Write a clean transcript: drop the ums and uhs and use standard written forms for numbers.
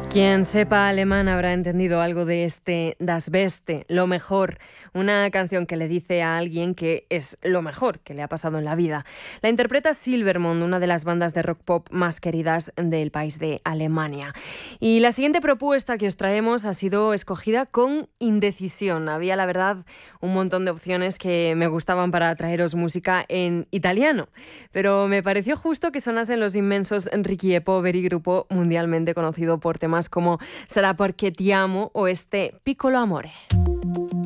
Quien sepa alemán habrá entendido algo de este Das Beste, lo mejor, una canción que le dice a alguien que es lo mejor que le ha pasado en la vida. La interpreta Silbermond, una de las bandas de rock pop más queridas del país de Alemania. Y la siguiente propuesta que os traemos ha sido escogida con indecisión. Había, la verdad, un montón de opciones que me gustaban para traeros música en italiano, pero me pareció justo que sonasen los inmensos Ricky e Poveri, grupo mundialmente conocido por temas como Sarà perché ti amo o este Piccolo amore.